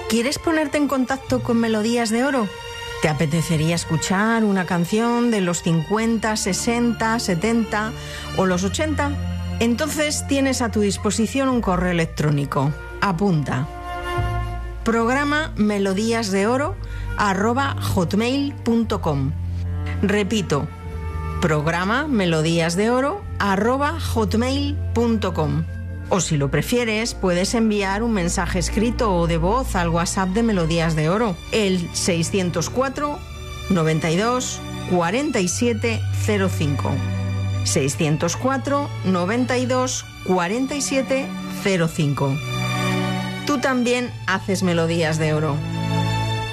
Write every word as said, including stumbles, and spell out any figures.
¿Quieres ponerte en contacto con Melodías de Oro? ¿Te apetecería escuchar una canción de los cincuenta, sesenta, setenta o los ochenta? Entonces tienes a tu disposición un correo electrónico. Apunta. Programa melodíasdeoro arroba hotmail punto com. Repito, programa melodíasdeoro arroba hotmail punto com. O si lo prefieres, puedes enviar un mensaje escrito o de voz al WhatsApp de Melodías de Oro, el seiscientos cuatro, noventa y dos, cuarenta y siete cero cinco. seiscientos cuatro, noventa y dos, cuarenta y siete cero cinco. Tú también haces Melodías de Oro.